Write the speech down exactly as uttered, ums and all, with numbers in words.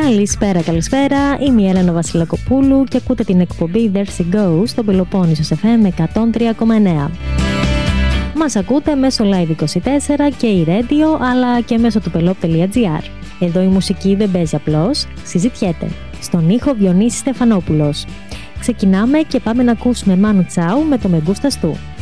Καλησπέρα, καλησπέρα. Είμαι η Έλενα Βασιλακοπούλου και ακούτε την εκπομπή There She Goes στο Πελοπόννησος εφ εμ εκατόν τρία κόμμα εννέα. Μας ακούτε μέσω Live είκοσι τέσσερα και η Radio, αλλά και μέσω του πελόπ τελεία τζι άρ. Εδώ η μουσική δεν παίζει απλώς, συζητιέται. Στον ήχο Διονύσης Στεφανόπουλος. Ξεκινάμε και πάμε να ακούσουμε Manu Chao με το Με Gustas Tú.